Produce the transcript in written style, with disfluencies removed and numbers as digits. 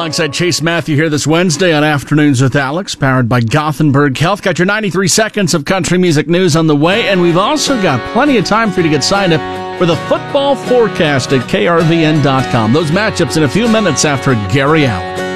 alongside Chase Matthew here this Wednesday on Afternoons with Alex, powered by Gothenburg Health. Got your 93 seconds of country music news on the way, and we've also got plenty of time for you to get signed up for the football forecast at krvn.com. Those matchups in a few minutes after Gary Allen.